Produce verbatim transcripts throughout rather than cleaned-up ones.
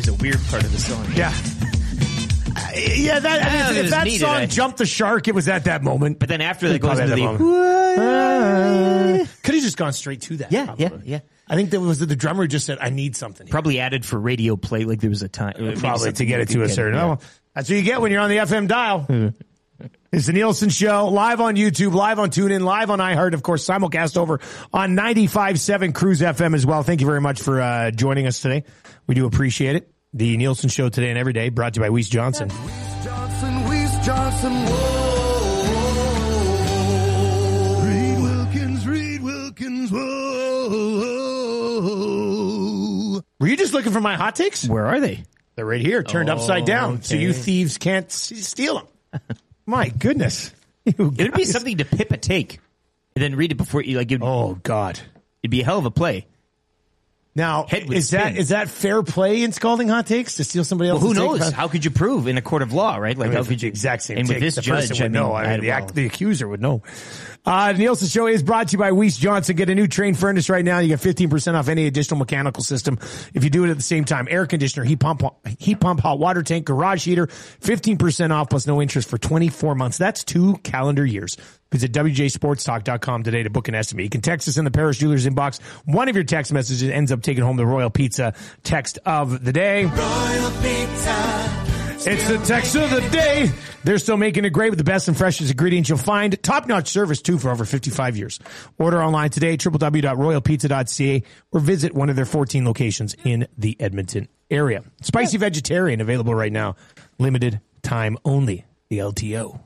was a weird part of the song. Yeah. Uh, yeah, that, I mean, I if, if that needed, song I... jumped the shark, it was at that moment. But then after that goes into the... Uh, could have just gone straight to that. Yeah, probably. yeah, yeah. I think there was the drummer just said, I need something here. Probably added for radio play, like there was a time. Probably to get it to a certain level. level. That's what you get when you're on the F M dial. It's the Nielsen Show, live on YouTube, live on TuneIn, live on iHeart, of course, simulcast over on ninety-five point seven Cruise F M as well. Thank you very much for uh, joining us today. We do appreciate it. The Nielsen Show today and every day, brought to you by Weiss Johnson. Weiss Johnson, Weiss Johnson, whoa. Reed Wilkins, Reed Wilkins, whoa. Were you just looking for my hot takes? Where are they? They're right here, turned oh, upside down, okay. So you thieves can't s- steal them. My goodness. It'd be something to pip a take and then read it before you like. Oh, God. It'd be a hell of a play. Now, is spin. that is that fair play in scalding hot takes to steal somebody else's well, who knows? Take? How could you prove in a court of law, right? Like, I mean, how could you exact same and take. with this the judge, person would I mean, know. I mean, I, the, well, act, the accuser would know. Uh, the Nielsen Show is brought to you by Weiss Johnson. Get a new Train furnace right now. You get fifteen percent off any additional mechanical system if you do it at the same time. Air conditioner, heat pump, heat pump, hot water tank, garage heater, fifteen percent off plus no interest for twenty-four months. That's two calendar years. Visit W J Sports Talk dot com today to book an estimate. You can text us in the Paris Jewelers inbox. One of your text messages ends up taking home the Royal Pizza text of the day. Royal Pizza. It's the text of the day. They're still making it great with the best and freshest ingredients you'll find. Top-notch service, too, for over fifty-five years. Order online today, w w w dot royal pizza dot c a, or visit one of their fourteen locations in the Edmonton area. Spicy Vegetarian, available right now. Limited time only. The L T O.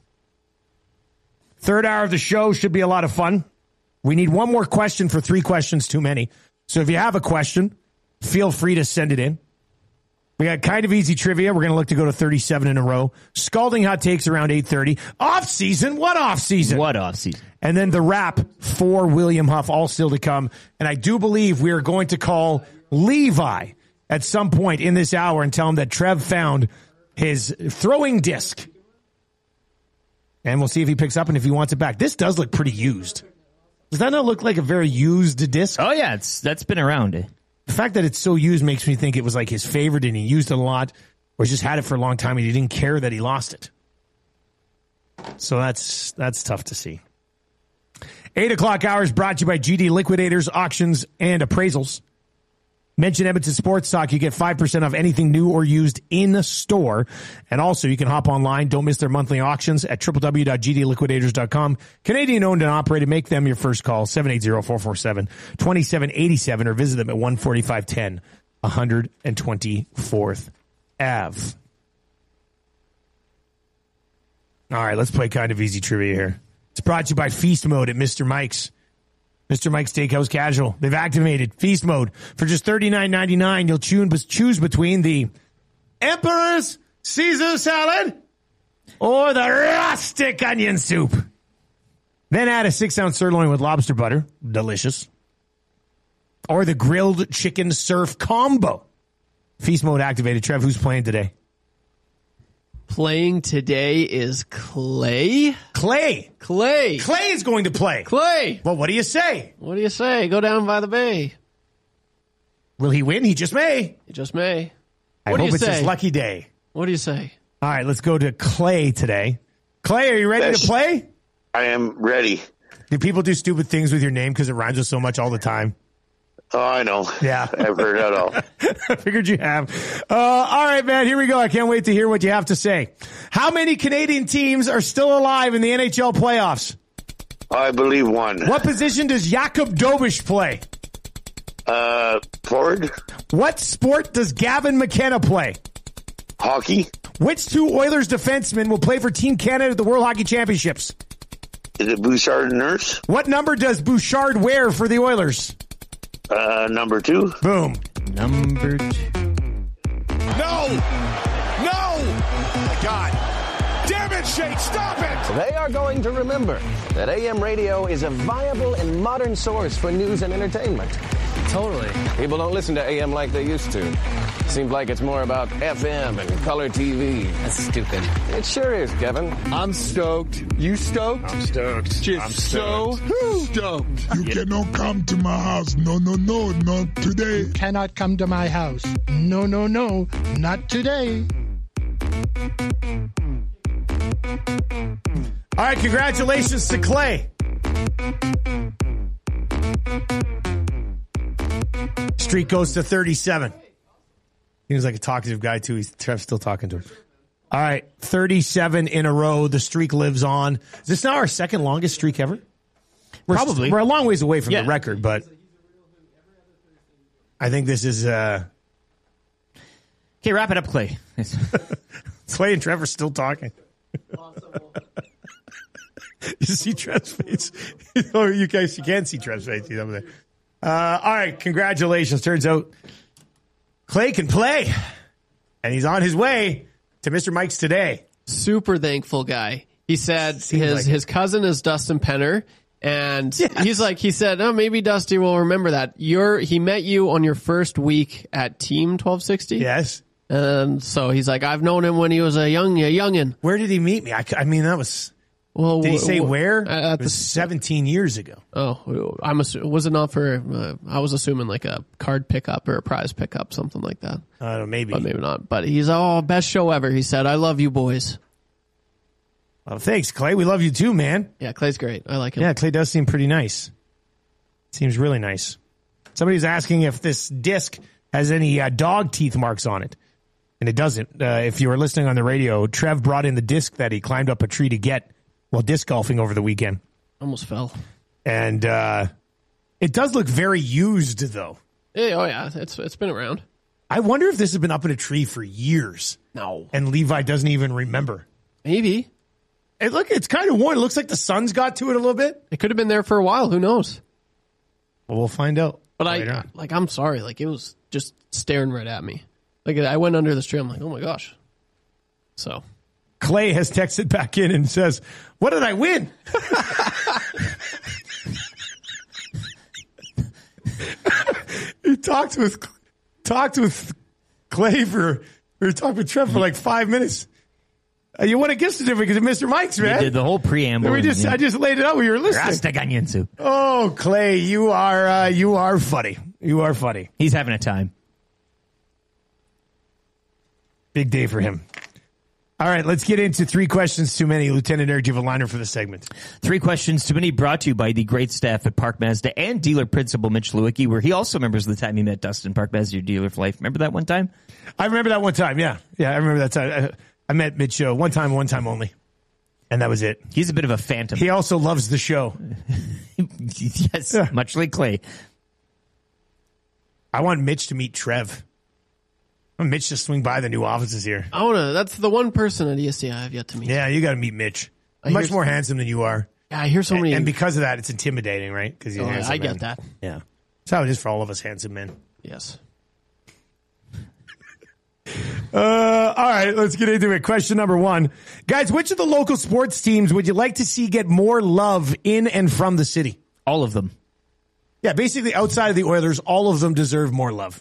Third hour of the show should be a lot of fun. We need one more question for three questions too many. So if you have a question, feel free to send it in. We got kind of easy trivia. We're going to look to go to thirty-seven in a row. Scalding hot takes around eight thirty. Off season. What off season? What off season? And then the wrap for William Huff, all still to come. And I do believe we are going to call Levi at some point in this hour and tell him that Trev found his throwing disc. And we'll see if he picks up and if he wants it back. This does look pretty used. Does that not look like a very used disc? Oh, yeah. It's that's been around. The fact that it's so used makes me think it was like his favorite and he used it a lot, or just had it for a long time and he didn't care that he lost it. So that's that's tough to see. Eight o'clock hours brought to you by G D Liquidators, Auctions, and Appraisals. Mention Edmonton Sports Talk. You get five percent off anything new or used in store. And also, you can hop online. Don't miss their monthly auctions at w w w dot g d liquidators dot com. Canadian owned and operated. Make them your first call, seven eight zero, four four seven, two seven eight seven, or visit them at one forty-five ten one hundred twenty-fourth Avenue. All right, let's play kind of easy trivia here. It's brought to you by Feast Mode at Mister Mike's. Mister Mike's Steakhouse Casual. They've activated Feast Mode. For just thirty-nine ninety-nine, you'll choose between the Emperor's Caesar salad or the rustic onion soup. Then add a six-ounce sirloin with lobster butter. Delicious. Or the grilled chicken surf combo. Feast Mode activated. Trev, who's playing today? Playing today is Clay. Clay. Clay. Clay is going to play. Clay. Well, what do you say? What do you say? Go down by the bay. Will he win? He just may. He just may. I what hope do you it's say? his lucky day. What do you say? All right, let's go to Clay today. Clay, are you ready Yes. to play? I am ready. Do people do stupid things with your name because it rhymes with so much all the time? Oh, I know. Yeah. I've heard that all. I figured you have. Uh, all right, man, here we go. I can't wait to hear what you have to say. How many Canadian teams are still alive in the N H L playoffs? I believe one. What position does Jakub Dobish play? Uh, forward, What sport does Gavin McKenna play? hockey. Which two Oilers defensemen will play for Team Canada at the World Hockey Championships? Is it Bouchard and Nurse? What number does Bouchard wear for the Oilers? Uh, number two. Boom. Number two. No! No! Oh my God. Damn it, Shake, stop it! They are going to remember that A M radio is a viable and modern source for news and entertainment. Totally. People don't listen to A M like they used to. Seems like it's more about F M and color T V. That's stupid. It sure is, Kevin. I'm stoked. You stoked? I'm stoked. Just I'm so stoked. You cannot come to my house. No, no, no, not today. Cannot come to my house. No, no, no, not today. All right, congratulations to Clay. Streak goes to thirty-seven. Seems like a talkative guy, too. He's Trev's still talking to him. All right, thirty-seven in a row. The streak lives on. Is this now our second longest streak ever? We're Probably. St- we're a long ways away from Yeah. the record, but I think this is... Uh, Okay, wrap it up, Clay. Clay and Trevor still talking. You see Trev's face? Oh, you guys, you can't see Trev's face. He's over there. Uh, all right, congratulations. Turns out Clay can play, and he's on his way to Mister Mike's today. Super thankful guy. He said Seems his like it. his cousin is Dustin Penner, and he's like he said, oh, maybe Dusty will remember that. You're he met you on your first week at Team twelve sixty. Yes. And so he's like, I've known him when he was a young a youngin. Where did he meet me? I, c- I mean, that was. Well, Did he wh- say wh- where? At It was the, seventeen years ago. oh, I'm assu- was it not for? Uh, I was assuming like a card pickup or a prize pickup, something like that. I don't know, maybe. But maybe not. But he's oh, best show ever. He said, I love you boys. Well, thanks, Clay. We love you too, man. Yeah, Clay's great. I like him. Yeah, Clay does seem pretty nice. Seems really nice. Somebody's asking if this disc has any uh, dog teeth marks on it. And it doesn't. Uh, if you were listening on the radio, Trev brought in the disc that he climbed up a tree to get while disc golfing over the weekend. Almost fell. And uh, it does look very used, though. Yeah, oh yeah, it's it's been around. I wonder if this has been up in a tree for years. No, And Levi doesn't even remember. maybe It look, it's kind of worn. It looks like the sun's got to it a little bit. it could have been there for a while. Who knows? Well, we'll find out. But later I on. like I'm sorry. Like it was just staring right at me. Like I went under this tree. I'm like, oh my gosh. So Clay has texted back in and says, what did I win? He talked with talked with Clay for, we were talking with Trev for like five minutes. Uh, you won a gift certificate to Mister Mike's, man. Did the whole preamble. we just, and, I just laid it out when you were listening. Rasta Ganyansu. Oh, Clay, you are, uh, you are funny. You are funny. He's having a time. Big day for him. All right, let's get into three questions too many. Lieutenant Eric, do you have a liner for the segment? Three questions too many, brought to you by the great staff at Park Mazda and dealer principal Mitch Lewicki, where he also remembers the time he met Dustin. Park Mazda, your dealer for life. Remember that one time? I remember that one time. Yeah, yeah, I remember that time. I, I met Mitch uh, one time, one time only, and that was it. He's a bit of a phantom. He also loves the show. Yes, Yeah. much like Clay. I want Mitch to meet Trev. I want Mitch to swing by the new offices here. I wanna. That's the one person at E S C I have yet to meet. Yeah, you got to meet Mitch. I Much hear- more handsome than you are. Yeah, I hear so many. And because of that, it's intimidating, right? Because Oh, I get that. Yeah. That's how it is for all of us handsome men. Yes. Uh, all right, let's get into it. Question number one. Guys, which of the local sports teams would you like to see get more love in and from the city? All of them. Yeah, basically outside of the Oilers, all of them deserve more love.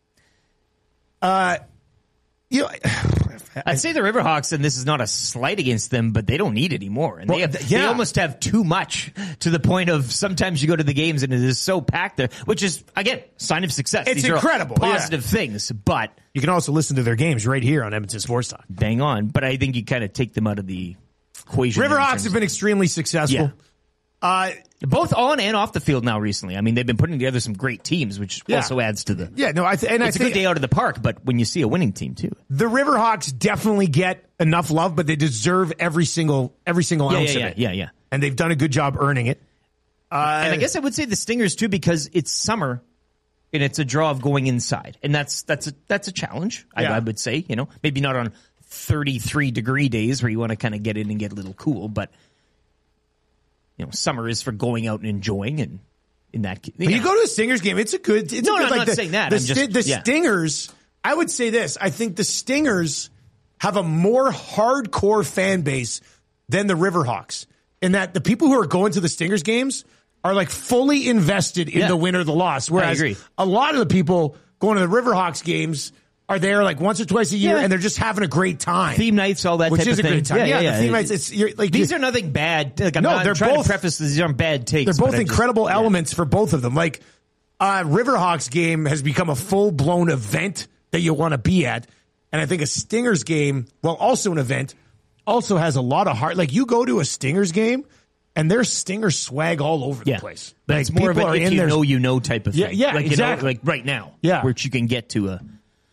Uh, you know, I'd say the Riverhawks, and this is not a slight against them, but they don't need it anymore. And Well, they, have, th- yeah. they almost have too much to the point of sometimes you go to the games and it is so packed there, which is, again, sign of success. It's These are incredible, positive things, but you can also listen to their games right here on Edmonton Sports Talk. bang on. But I think you kind of take them out of the equation. there in Riverhawks terms have of- been extremely successful. Yeah. Uh, both on and off the field now recently. I mean, they've been putting together some great teams, which Yeah. also adds to the. yeah, no, I th- and It's I a think good day out of the park, but when you see a winning team too. the Riverhawks definitely get enough love, but they deserve every single every single Yeah, ounce yeah, of yeah, it. yeah, yeah. And they've done a good job earning it. Uh, And I guess I would say the Stingers too, because it's summer and it's a draw of going inside, and that's that's a that's a challenge. I, Yeah. I would say, you know, maybe not on thirty-three degree days where you want to kind of get in and get a little cool, but you know, summer is for going out and enjoying, and in that, you When you go to a Stingers game, it's a good. It's No, a no, good, I'm like not the, saying that. The, I'm just- Sti- the yeah. Stingers. I would say this. I think the Stingers have a more hardcore fan base than the Riverhawks, in that the people who are going to the Stingers games are like fully invested in Yeah. the win or the loss. Whereas agree. a lot of the people going to the Riverhawks games are there like once or twice a year, Yeah. and they're just having a great time. Theme nights, all that Which type is of a thing. great time. Yeah, the theme nights, it's- you're, like, these you- are nothing bad. Like, I'm No, not they're trying both- to preface these aren't bad takes. They're both but I just- incredible yeah. elements for both of them. Like, uh, Riverhawks game has become a full blown event that you want to be at. And I think a Stingers game, while also an event, also has a lot of heart. Like, you go to a Stingers game and there's Stinger swag all over Yeah. the place. But Like, it's more of people an are if in you there- know, you know type of thing. Yeah, yeah, like, exactly. You know, like right now. Yeah. Where you can get to a.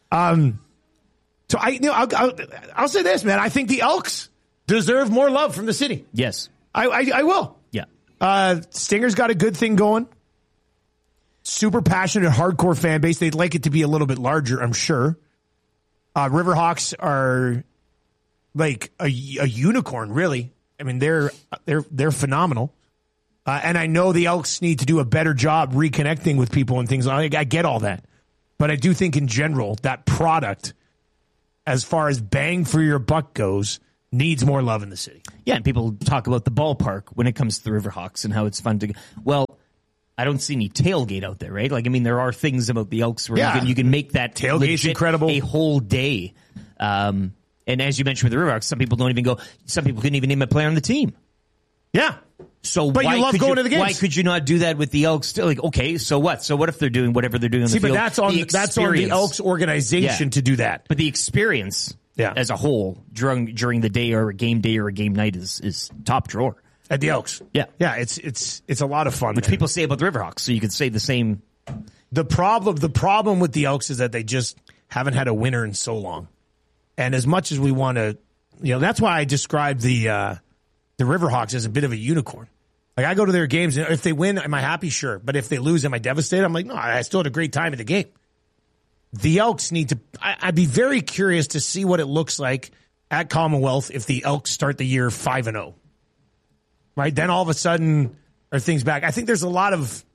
So I, you know, I'll, I'll, I'll say this, man. I think the Elks deserve more love from the city. Yes. I, I, I will. Yeah. Uh, Stinger's got a good thing going. Super passionate, hardcore fan base. They'd like it to be a little bit larger, I'm sure. Uh, Riverhawks are like a, a unicorn, really. I mean, they're they're they're phenomenal. Uh, and I know the Elks need to do a better job reconnecting with people and things. I, I get all that, but I do think in general that product, as far as bang for your buck goes, needs more love in the city. Yeah, and people talk about the ballpark when it comes to the Riverhawks and how it's fun to. Well, I don't see any tailgate out there, right? Like, I mean, there are things about the Elks where Yeah. you, can, you can make that Tailgate's legit incredible. a whole day. Um, and as you mentioned with the Riverhawks, some people don't even go. Some people couldn't even name a player on the team. Yeah. So, But you why love could going to the games. Why could you not do that with the Elks? Still, like, okay, so what? So what if they're doing whatever they're doing on See, the but field? that's on The that's on the experience- Elks organization Yeah. to do that. But the experience, Yeah. as a whole, during during the day or a game day or a game night is is top drawer. At the Elks. Yeah. Yeah, it's it's it's a lot of fun. Which man. people say about the Riverhawks, so you could say the same. The problem the problem with the Elks is that they just haven't had a winner in so long. And as much as we want to, you know, that's why I describe the uh, the Riverhawks as a bit of a unicorn. Like, I go to their games, and if they win, am I happy? Sure. But if they lose, am I devastated? I'm like, no, I still had a great time at the game. The Elks need to, I, I'd be very curious to see what it looks like at Commonwealth if the Elks start the year five and oh. Right? Then all of a sudden, are things back? I think there's a lot of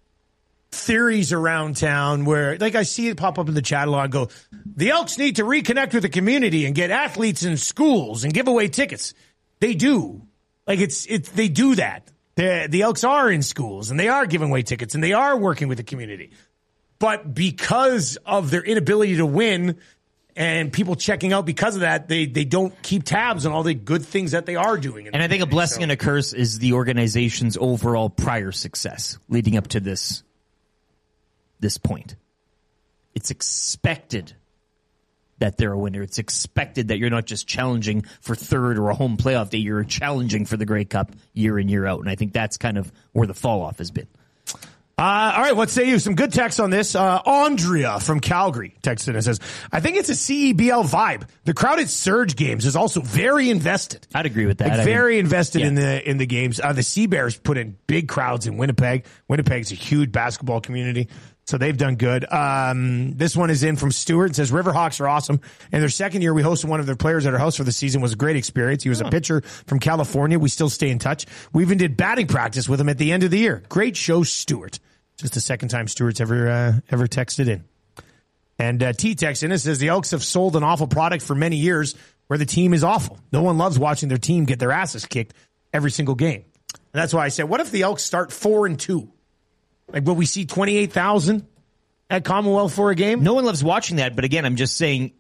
theories around town where, like, I see it pop up in the chat a lot and go, the Elks need to reconnect with the community and get athletes in schools and give away tickets. They do. Like, it's, it's, they do that. The, the Elks are in schools and they are giving away tickets and they are working with the community. But because of their inability to win and people checking out because of that, they, they don't keep tabs on all the good things that they are doing. in And the I think a community. blessing So- and a curse is the organization's overall prior success leading up to this this point. It's expected that they're a winner. It's expected that you're not just challenging for third or a home playoff day. You're challenging for the Grey Cup year in, year out. And I think that's kind of where the fall off has been. Uh, all right, what say you? Some good text on this. Uh, Andrea from Calgary texted and says, I think it's a C E B L vibe. The crowd at Surge games is also very invested. I'd agree with that. Like, I very mean, invested yeah. in the in the games. Uh, the Sea Bears put in big crowds in Winnipeg. Winnipeg's a huge basketball community, so they've done good. Um, this one is in from Stewart. It says, Riverhawks are awesome. In their second year, we hosted one of their players at our house for the season. It was a great experience. He was a pitcher from California. We still stay in touch. We even did batting practice with him at the end of the year. Great show, Stewart. Just the second time Stewart's ever uh, ever texted in. And uh, T texts in and says, the Elks have sold an awful product for many years where the team is awful. No one loves watching their team get their asses kicked every single game. And that's why I said, what if the Elks start four and two? Like, will we see twenty-eight thousand at Commonwealth for a game? No one loves watching that, but again, I'm just saying,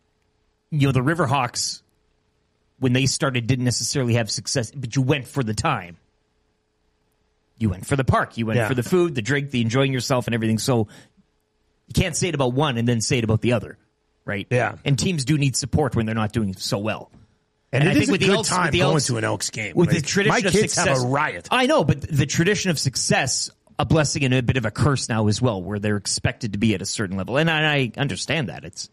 you know, the Riverhawks, when they started, didn't necessarily have success, but you went for the time. You went for the park. You went Yeah. for the food, the drink, the enjoying yourself and everything. So you can't say it about one and then say it about the other, right? Yeah. And teams do need support when they're not doing so well. And, And it I is think a with the good Elks- time with the going Elks- to an Elks game. With Like, the tradition my of kids success, have a riot. I know, but the tradition of success, a blessing and a bit of a curse now as well, where they're expected to be at a certain level, and I, I understand that. It's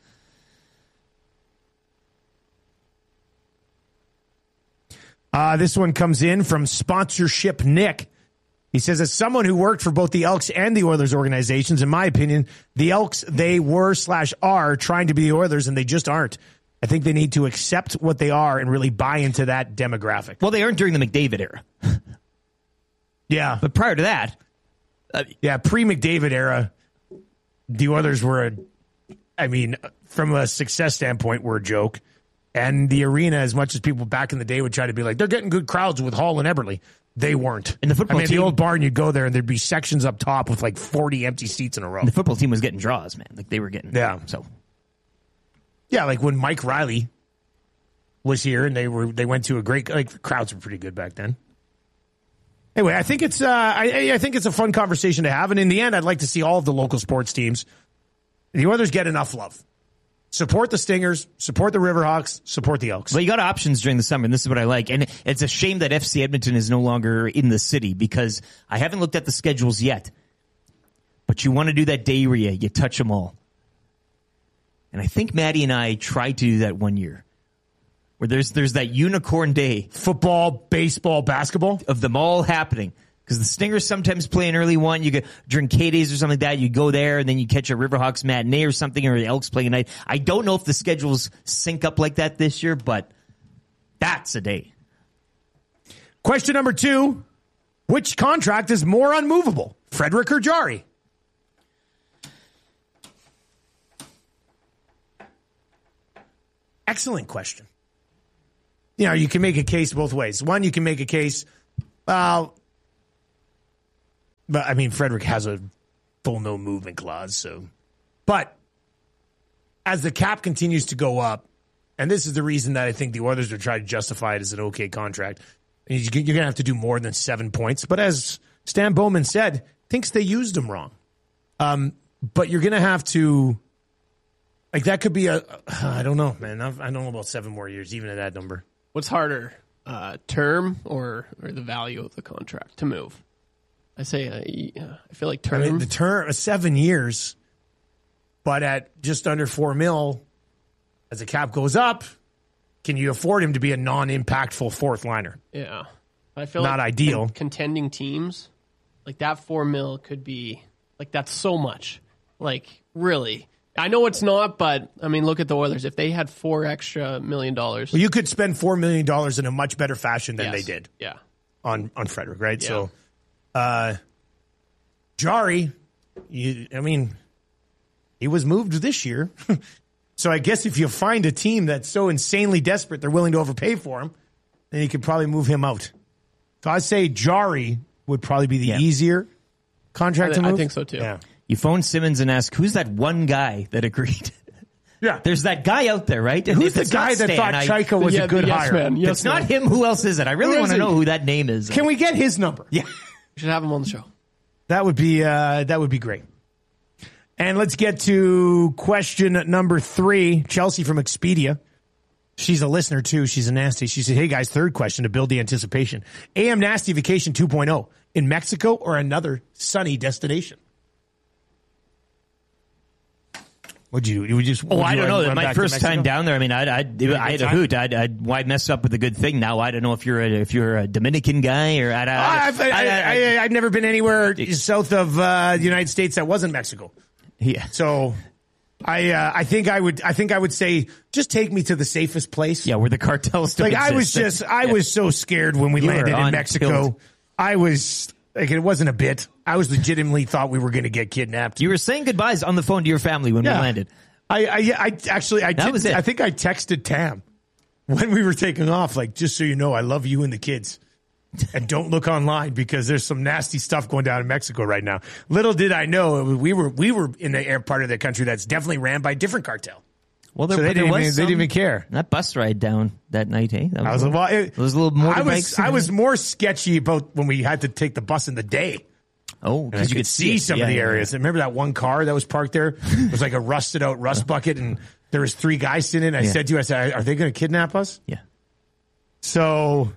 Uh, this one comes in from Sponsorship Nick. He says, as someone who worked for both the Elks and the Oilers organizations, in my opinion, the Elks, they were slash are trying to be the Oilers, and they just aren't. I think they need to accept what they are and really buy into that demographic. well, they aren't during the McDavid era, Yeah. but prior to that, Yeah, pre-McDavid era, the Oilers were, a, I mean, from a success standpoint, were a joke. And the arena, as much as people back in the day would try to be like, they're getting good crowds with Hall and Eberle, they weren't. And the football I mean, team- the old barn, you'd go there and there'd be sections up top with like forty empty seats in a row. the football team was getting draws, man. Like they were getting, Yeah. So Yeah, like when Mike Riley was here and they were they went to a great, like the crowds were pretty good back then. Anyway, I think it's uh, I, I think it's a fun conversation to have, and in the end, I'd like to see all of the local sports teams, the Oilers, get enough love. Support the Stingers, support the Riverhawks, support the Elks. Well, you got options during the summer, and this is what I like. And it's a shame that F C Edmonton is no longer in the city because I haven't looked at the schedules yet. But you want to do that day where you, you touch them all. And I think Maddie and I tried to do that one year. Where there's there's that unicorn day. Football, baseball, basketball. Of them all happening. Because the Stingers sometimes play an early one. You go during K-Days or something like that. You go there and then you catch a Riverhawks matinee or something, or the Elks playing a night. I don't know if the schedules sync up like that this year, but that's a day. Question number two. Which contract is more unmovable? Frederic or Jari? Excellent question. You know, you can make a case both ways. One, you can make a case, well, but I mean, Frederic has a full no movement clause, so. But as the cap continues to go up, and this is the reason that I think the Oilers are trying to justify it as an okay contract, you're going to have to do more than seven points. But as Stan Bowman said, thinks they used him wrong. Um, but you're going to have to, like, that could be a, I don't know, man. I don't know about seven more years, even at that number. What's harder, uh, term or, or the value of the contract to move? I say, uh, I feel like term. I mean, the term, seven years, but at just under four mil, as the cap goes up, can you afford him to be a non-impactful fourth liner? Yeah. I feel not like ideal. Con- contending teams, like that four mil could be, like that's so much. Like, really. I know it's not, but, I mean, look at the Oilers. If they had four extra million dollars. Well, you could spend four million dollars in a much better fashion than yes. they did. Yeah. On, on Frederic, right? Yeah. So, uh, Jari, you, I mean, he was moved this year. So I guess if you find a team that's so insanely desperate they're willing to overpay for him, then you could probably move him out. So I'd say Jari would probably be the yeah. easier contract I, to move. I think so, too. Yeah. You phone Simmons and ask, who's that one guy that agreed? Yeah. There's that guy out there, right? And Who's if the it's guy not that Stan, thought I- Chaika was Yeah, a good the yes hire? man. If Yes, it's not man. him, who else is it? I really Who want is to he? know who that name is. Can we get his number? Yeah. We should have him on the show. That would be uh, that would be great. And let's get to question number three. Chelsea from Expedia. She's a listener, too. She's a nasty. She said, hey, guys, third question to build the anticipation. A M Nasty Vacation two point oh in Mexico or another sunny destination? What'd you do? You would just, Oh, would I you don't know. run My back to first time Mexico? down there. I mean, I'd, I'd, had a I good had a time? hoot. I'd, I'd, why mess up with a good thing now? I don't know if you're a, if you're a Dominican guy or I'd, I'd, I've, I, I, I, I've never been anywhere south of uh, the United States that wasn't Mexico. yeah. So I uh, I think I would I think I would say just take me to the safest place. Yeah, where the cartels still Like I was exist. just I Yeah. was so scared when we You were landed in on Mexico. tilt. I was like it wasn't a bit. I was legitimately thought we were going to get kidnapped. You were saying goodbyes on the phone to your family when Yeah. we landed. I I, I actually I That did, was it. I think I texted Tam when we were taking off, like, just so you know, I love you and the kids. And don't look online because there's some nasty stuff going down in Mexico right now. Little did I know we were we were in the air part of the country that's definitely ran by a different cartel. Well, there, So they there didn't was even- they some- didn't even care. That bus ride down that night, hey? That I was like, well, it, it was a little motorbikes. I was I was more sketchy about when we had to take the bus in the day. oh, And I because you could could see it. some Yeah, of the yeah, areas. yeah. Remember that one car that was parked there? It was like a rusted out rust bucket, and there was three guys sitting in it. I Yeah. said to you, I said, are they going to kidnap us? Yeah. So,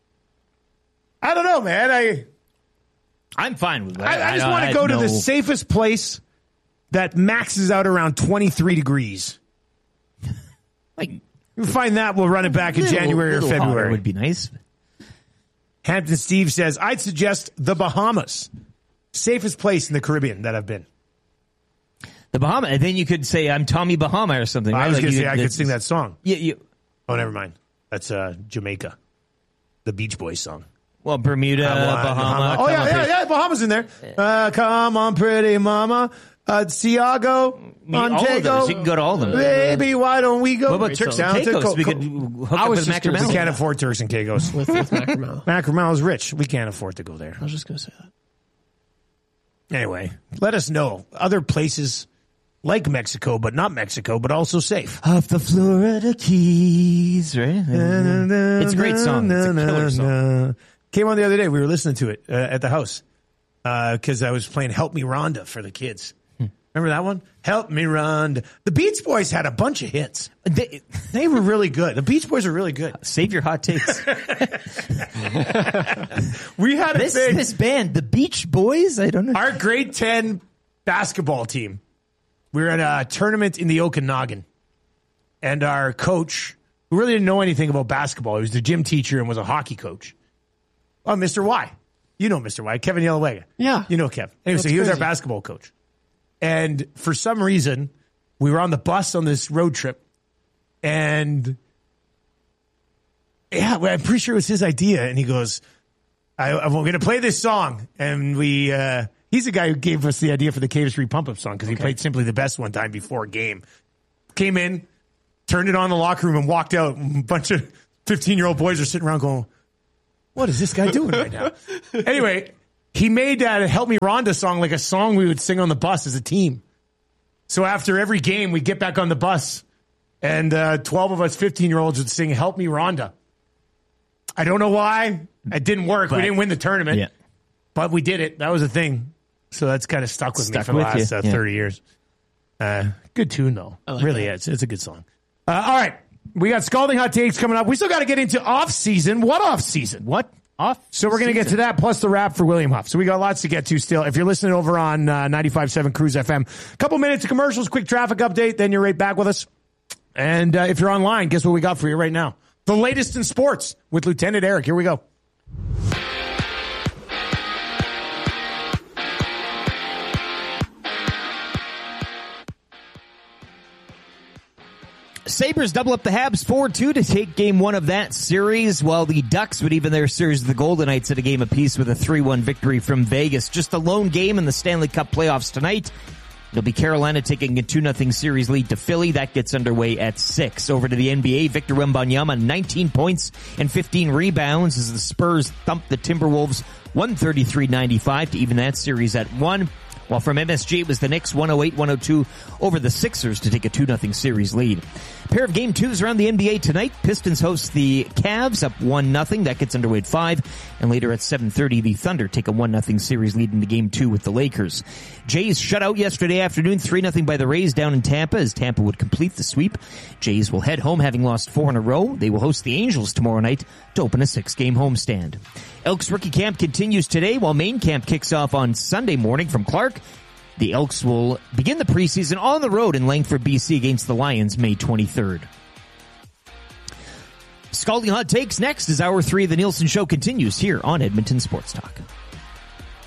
I don't know, man. I I'm fine with that. I, I just don't- want to had go to no- the safest place that maxes out around twenty-three degrees. like We'll find that. We'll run it back in little- January or little hotter February. would be nice. Hampton Steve says, I'd suggest the Bahamas. Safest place in the Caribbean that I've been. The Bahama, and then you could say I'm Tommy Bahama or something. I right? was Like going to you say I could sing that song. Yeah, you, Oh, never mind. That's uh, Jamaica. The Beach Boys song. well, Bermuda, Come on, Bahama. Oh, come yeah, up yeah, here. yeah. Bahamas in there. Uh, come on, pretty mama. Uh, Tiago, mean, all of Montego. those. You can go to all of them. Baby, why don't we go? What about Turks and down to Caicos? Co- We Co- could hook I up was with just gonna Mac We say can't afford Turks and Caicos. With, with Macromal. Macromal's rich. We can't afford to go there. I was just going to say that. Anyway, let us know other places like Mexico, but not Mexico, but also safe. Off the Florida Keys, right? It's a great song. It's a killer song. Came on the other day. We were listening to it uh, at the house because uh, I was playing Help Me Rhonda for the kids. Hmm. Remember that one? Help Me Rhonda. The Beach Boys had a bunch of hits. They, they were really good. The Beach Boys are really good. Save your hot takes. We had a this, thing. This band, the Beach Boys? I don't know. Our grade ten basketball team. We were at a tournament in the Okanagan, and our coach, who really didn't know anything about basketball, he was the gym teacher and was a hockey coach. Oh, Mister Y. You know Mister Y, Kevin Yelawega. Yeah. You know Kev. Anyway, That's so he was crazy. our basketball coach. And for some reason, we were on the bus on this road trip, and yeah, well, I'm pretty sure it was his idea. And he goes, I, I'm going to play this song. And we, uh, he's the guy who gave us the idea for the Cave Street Pump Up song because he Okay. played Simply the Best one time before a game. Came in, turned it on in the locker room, and walked out. A bunch of fifteen-year-old boys are sitting around going, what is this guy doing right now? Anyway, he made that Help Me Rhonda song like a song we would sing on the bus as a team. So after every game, we'd get back on the bus, and uh, twelve of us fifteen-year-olds would sing Help Me Rhonda. I don't know why. It didn't work. But- we didn't win the tournament. Yeah. But we did it. That was a thing. So that's kind of stuck with Stuck me for the with last you, uh, yeah. thirty years. Uh, good tune, though. like really that. is. It's a good song. Uh, all right. We got Scalding Hot Takes coming up. We still got to get into off-season. What off-season? What? Off? So we're going to get to that, plus the wrap for William Huff. So we got lots to get to still. If you're listening over on uh, ninety-five point seven Cruise F M, a couple minutes of commercials, quick traffic update, then you're right back with us. And uh, if you're online, guess what we got for you right now? The latest in sports with Lieutenant Eric. Here we go. Sabres double up the Habs four two to take game one of that series, while the Ducks would even their series of the Golden Knights at a game apiece with a three one victory from Vegas. Just a lone game in the Stanley Cup playoffs tonight. It'll be Carolina taking a two nothing series lead to Philly. That gets underway at six. Over to the N B A, Victor Wembanyama, nineteen points and fifteen rebounds as the Spurs thump the Timberwolves one thirty-three ninety-five to even that series at one. While from M S G, it was the Knicks one oh eight one oh two over the Sixers to take a two nothing series lead. A pair of game twos around the N B A tonight. Pistons host the Cavs up one nothing. That gets underway at five. And later at seven thirty, the Thunder take a one nothing series lead into game two with the Lakers. Jays shut out yesterday afternoon three nothing by the Rays down in Tampa as Tampa would complete the sweep. Jays will head home having lost four in a row. They will host the Angels tomorrow night to open a six-game homestand. Elks rookie camp continues today while main camp kicks off on Sunday morning from Clark. The Elks will begin the preseason on the road in Langford, B C against the Lions May twenty-third. Scalding Hot Takes next as hour three of the Nielsen Show continues here on Edmonton Sports Talk.